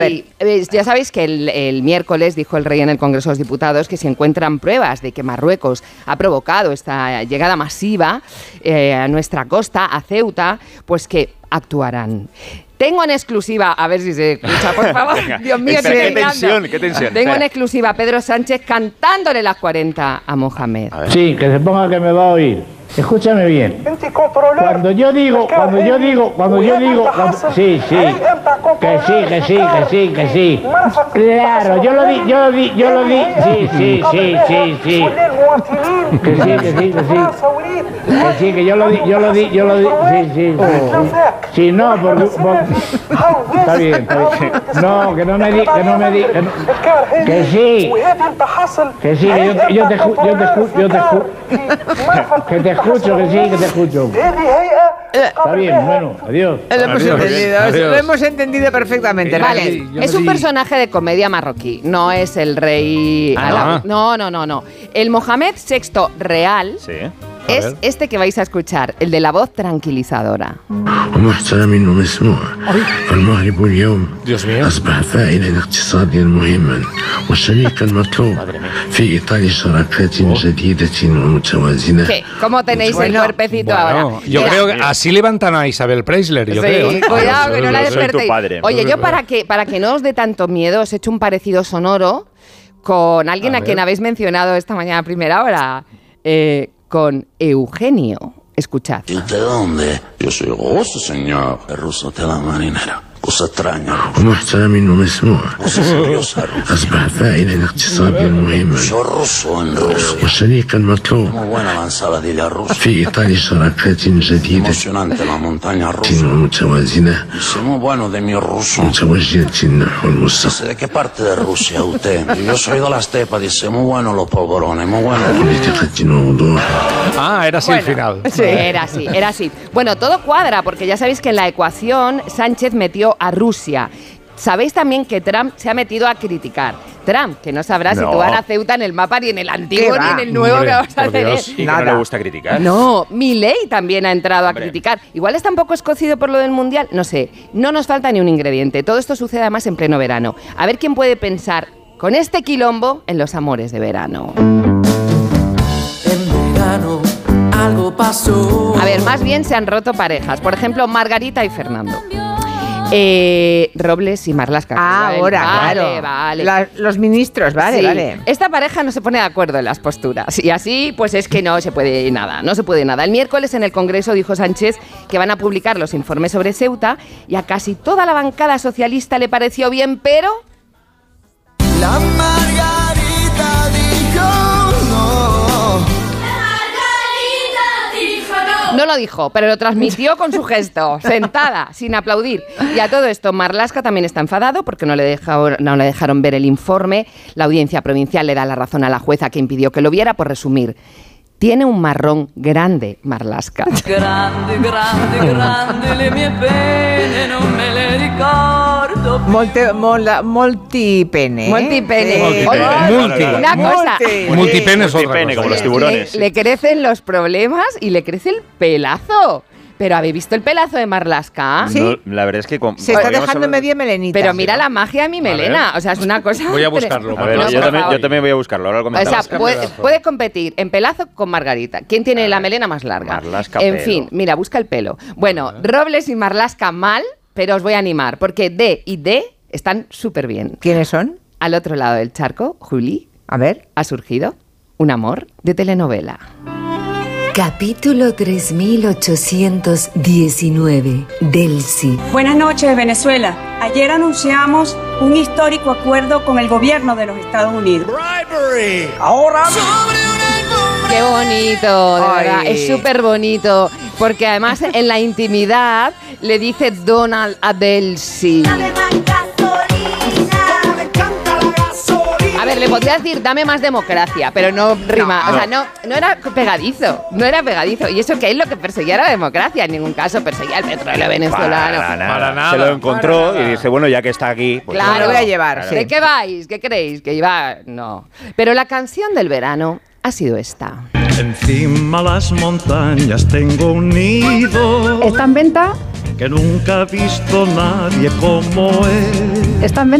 Ya sabéis que el miércoles dijo el rey en el Congreso de los Diputados que si encuentran pruebas de que Marruecos ha provocado esta llegada masiva a nuestra costa, a Ceuta, pues que actuarán. Tengo en exclusiva, a ver si se escucha, por favor. Dios mío, qué tensión. Tengo en exclusiva a Pedro Sánchez cantándole las 40 a Mohamed. Sí, que se ponga que me va a oír. Escúchame bien. Cuando yo digo, sí. Que sí. Claro, yo lo di, sí. Que yo lo di, sí. Sí, no, porque está bien. No, que no me di, que sí, que yo te escucho, que te escucho. Está bien, bueno, adiós. Lo hemos entendido perfectamente. Vale, es un personaje de comedia marroquí, no es el rey. No. El Mohamed VI real es este que vais a escuchar, el de la voz tranquilizadora. Dios mío. ¿Qué? ¿Cómo tenéis el cuerpecito ahora? Yo creo que así levantan a Isabel Preisler, yo creo. Cuidado, que no la despertéis. Padre. Oye, yo para que no os dé tanto miedo, os he hecho un parecido sonoro con alguien a quien habéis mencionado esta mañana a primera hora, con Eugenio. Escuchad. ¿Y de dónde? Yo soy ruso, señor. El ruso de la marinera. Cosa extraña. Cosa curiosa, Yo ruso en Rusia. Muy buena la ensaladilla rusa. Emocionante la montaña rusa. Dice muy bueno de mi ruso. Dice, ¿de qué parte de Rusia usted? Yo soy de la estepa. Dice, muy bueno los polvorones, muy bueno. Era así el final. Sí, era así. Bueno, todo cuadra, porque ya sabéis que en la ecuación Sánchez metió a Rusia. Sabéis también que Trump se ha metido a criticar. Trump, que no sabrá situar a Ceuta en el mapa ni en el antiguo ni en el nuevo, hombre, que vamos a tener. Y que no le gusta criticar. No, Milei también ha entrado a criticar. Igual está un poco escocido por lo del Mundial, no sé. No nos falta ni un ingrediente. Todo esto sucede además en pleno verano. A ver quién puede pensar con este quilombo en los amores de verano. En verano algo pasó. A ver, más bien se han roto parejas. Por ejemplo, Margarita y Fernando. Robles y Marlaska. Vale. Los ministros, vale. Esta pareja no se pone de acuerdo en las posturas y así pues es que no se puede nada. El miércoles en el Congreso dijo Sánchez que van a publicar los informes sobre Ceuta y a casi toda la bancada socialista le pareció bien, pero... La Margarita dijo no. No lo dijo, pero lo transmitió con su gesto, sentada, sin aplaudir. Y a todo esto, Marlaska también está enfadado porque no le dejaron ver el informe. La audiencia provincial le da la razón a la jueza que impidió que lo viera. Por resumir, tiene un marrón grande, Marlaska. Grande, le mie pene, non me le ricordo. Multipene. Una cosa. Multipene es otra cosa. Como los tiburones. Le crecen los problemas y le crece el pelazo. ¿Pero habéis visto el pelazo de Marlaska? Sí. No, la verdad es que... Se está dejando medio melenita. Pero mira la magia de mi melena. O sea, es una cosa... Voy a buscarlo. A ver, yo también voy a buscarlo. Ahora lo comentamos. O sea, puede competir en pelazo con Margarita. ¿Quién tiene la melena más larga? Marlaska En pelo. fin, mira, busca el pelo. Bueno, Robles y Marlaska mal, pero os voy a animar, porque D y D están súper bien. ¿Quiénes son? Al otro lado del charco, Juli, A ver. ha surgido un amor de telenovela. Capítulo 3819. Delcy. Buenas noches, Venezuela. Ayer anunciamos un histórico acuerdo con el gobierno de los Estados Unidos. Ahora ¡Qué bonito! De verdad, es súper bonito. Porque además en la intimidad le dice Donald a Delcy. A ver, le podría decir, dame más democracia, pero no rima. O sea, no era pegadizo. No era pegadizo. Y eso que él lo que perseguía era la democracia. En ningún caso perseguía el petróleo venezolano. Para nada. Se lo encontró y dice, bueno, ya que está aquí... Pues claro, lo voy a llevar. ¿De qué vais? ¿Qué creéis? ¿Que iba? No. Pero la canción del verano ha sido esta. encima las montañas tengo un nido. Está en venta que nunca ha visto nadie como él. Están